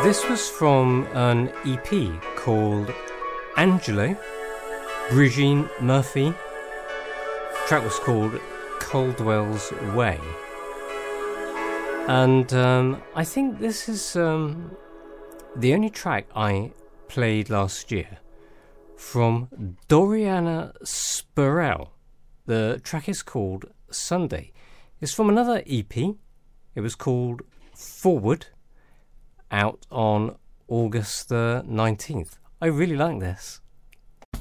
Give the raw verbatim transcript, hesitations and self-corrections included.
This was from an E P called Angelo, Brigitte Murphy. The track was called Caldwell's Way. And um, I think this is um, the only track I played last year from Doriana Spurrell. The track is called Sunday. It's from another E P. It was called Forward, out on August the nineteenth. I really like this.